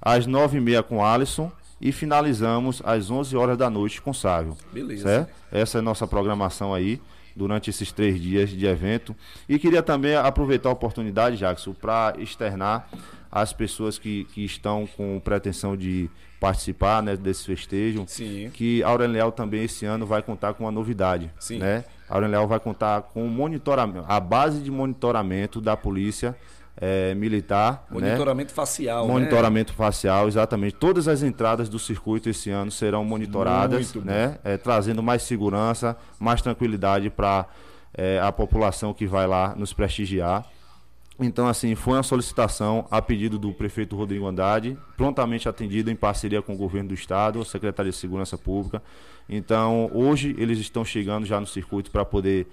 às 9h30 com Alisson e finalizamos às 11 horas da noite com Sávio. Beleza. Certo? Essa é a nossa programação aí durante esses 3 dias de evento. E queria também aproveitar a oportunidade, Jackson, para externar as pessoas que estão com pretensão de participar, né, desse festejo. Sim. Que a Aurélio Leal também esse ano vai contar com uma novidade. Sim. Né? A Aurélio Leal vai contar com monitoramento, a base de monitoramento da polícia militar. Monitoramento né? facial, Monitoramento facial, exatamente. Todas as entradas do circuito esse ano serão monitoradas, né? Trazendo mais segurança, mais tranquilidade para a população que vai lá nos prestigiar. Então, assim, foi uma solicitação a pedido do prefeito Rodrigo Andrade, prontamente atendido em parceria com o governo do estado, a Secretaria de Segurança Pública. Então, hoje eles estão chegando já no circuito para poder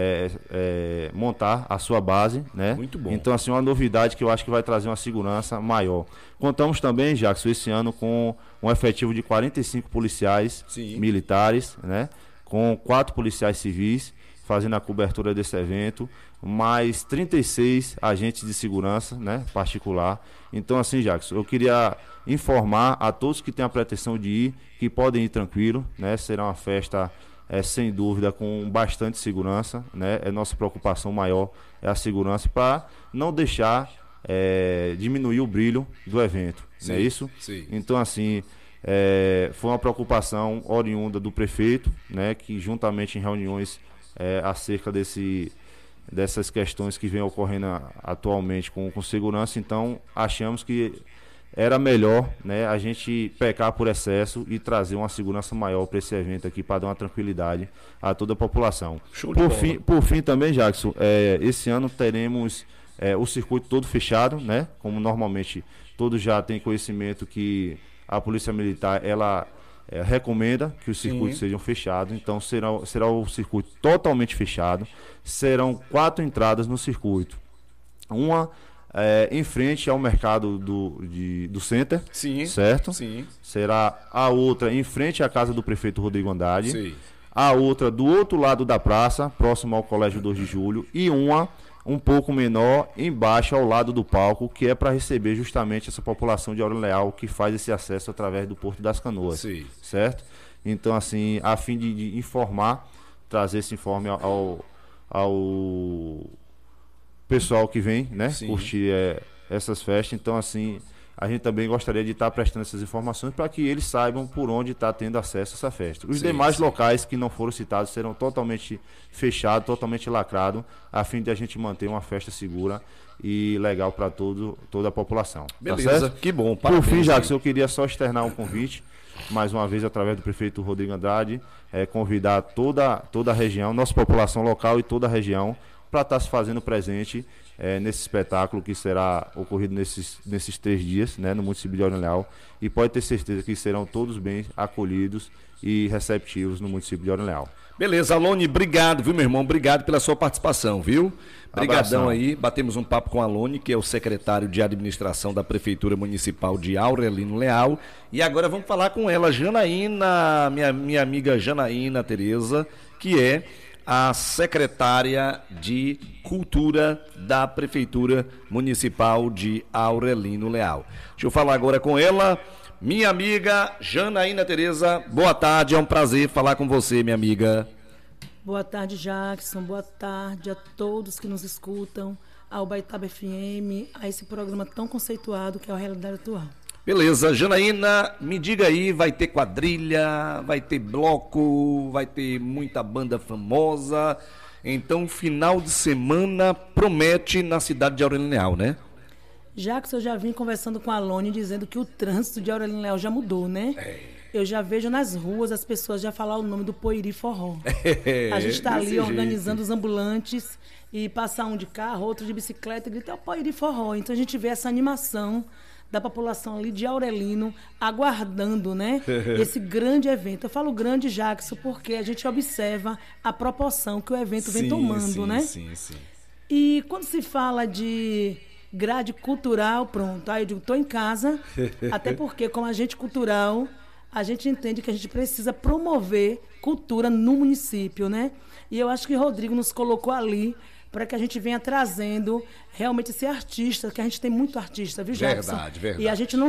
montar a sua base, né? Muito bom. Então, assim, uma novidade que eu acho que vai trazer uma segurança maior. Contamos também, Jackson, esse ano com um efetivo de 45 policiais militares, né? Com 4 policiais civis fazendo a cobertura desse evento, mais 36 agentes de segurança, né, particular. Então, assim, Jackson, eu queria informar a todos que têm a pretensão de ir, que podem ir tranquilo, né? Será uma festa, sem dúvida, com bastante segurança, né? Nossa preocupação maior é a segurança para não deixar diminuir o brilho do evento, não é isso? Sim. Então, assim, foi uma preocupação oriunda do prefeito, né, que juntamente em reuniões acerca dessas questões que vêm ocorrendo atualmente com segurança, então achamos que era melhor, né, a gente pecar por excesso e trazer uma segurança maior para esse evento aqui, para dar uma tranquilidade a toda a população. Por fim também, Jackson, esse ano teremos o circuito todo fechado, né, como normalmente todos já têm conhecimento que a Polícia Militar, ela recomenda que os circuitos sejam fechados, então será o circuito totalmente fechado. Serão 4 entradas no circuito, uma em frente ao mercado do Center, certo? Sim. Será a outra em frente à casa do prefeito Rodrigo Andrade, Sim. a outra do outro lado da praça, próximo ao Colégio 2 de Julho, e uma um pouco menor embaixo ao lado do palco, que é para receber justamente essa população de Aurélio Leal que faz esse acesso através do Porto das Canoas, certo? Então, assim, a fim de informar, trazer esse informe ao pessoal que vem, né, curtir essas festas. Então, assim, a gente também gostaria de estar prestando essas informações para que eles saibam por onde está tendo acesso a essa festa. Os demais locais que não foram citados serão totalmente fechados, totalmente lacrados, a fim de a gente manter uma festa segura e legal para toda a população. Beleza, tá certo? Que bom. Por fim, Jackson, eu queria só externar um convite, mais uma vez, através do prefeito Rodrigo Andrade, convidar toda a região, nossa população local e toda a região, para estar se fazendo presente nesse espetáculo que será ocorrido nesses 3 dias, né, no município de Aurélio Leal, e pode ter certeza que serão todos bem acolhidos e receptivos no município de Aurélio Leal. Beleza, Alone, obrigado, viu, meu irmão? Obrigado pela sua participação, viu? Obrigadão aí, batemos um papo com o Alone, que é o secretário de administração da Prefeitura Municipal de Aurelino Leal, e agora vamos falar com ela, Janaína, minha amiga Janaína Tereza, que é a secretária de Cultura da Prefeitura Municipal de Aurelino Leal. Deixa eu falar agora com ela, minha amiga Janaína Tereza. Boa tarde, é um prazer falar com você, minha amiga. Boa tarde, Jackson. Boa tarde a todos que nos escutam, ao Baitaba FM, a esse programa tão conceituado que é a Realidade Atual. Beleza, Janaína, me diga aí, vai ter quadrilha, vai ter bloco, vai ter muita banda famosa, então final de semana promete na cidade de Aurelino Leal, né? Jackson, eu já vim conversando com a Alone dizendo que o trânsito de Aurelino Leal já mudou, né? Eu já vejo nas ruas as pessoas já falar o nome do Poiri Forró. A gente está ali organizando os ambulantes e passar um de carro, outro de bicicleta e gritar o Poiri Forró. Então a gente vê essa animação da população ali de Aurelino, aguardando, né, esse grande evento. Eu falo grande, Jackson, porque a gente observa a proporção que o evento vem tomando, né? Sim. E quando se fala de grade cultural, pronto, aí eu digo, estou em casa, até porque como agente cultural, a gente entende que a gente precisa promover cultura no município, né? E eu acho que Rodrigo nos colocou ali para que a gente venha trazendo realmente esse artista, que a gente tem muito artista, viu, Jackson? Verdade. E a gente não